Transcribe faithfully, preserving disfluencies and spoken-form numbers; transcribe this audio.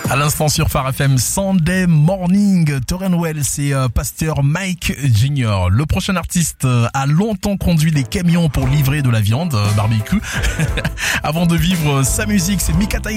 À l'instant sur Phare F M, Sunday Morning, Torren Wells et euh, Pasteur Mike Junior Le prochain artiste euh, a longtemps conduit des camions pour livrer de la viande euh, barbecue. Avant de vivre euh, sa musique, c'est Mika Tyler.